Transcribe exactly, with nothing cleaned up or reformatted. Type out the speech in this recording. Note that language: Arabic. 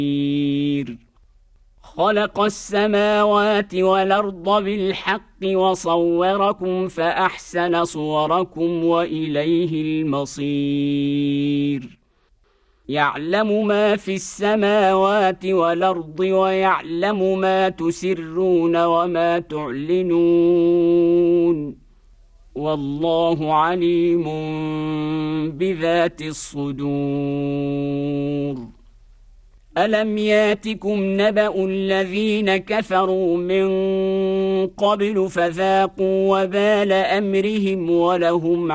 خلق السماوات والأرض بالحق وصوركم فأحسن صوركم وإليه المصير يعلم ما في السماوات والأرض ويعلم ما تسرون وما تعلنون والله عليم بذات الصدور ألم ياتكم نبأ الذين كفروا من قبل فذاقوا وبال أمرهم ولهم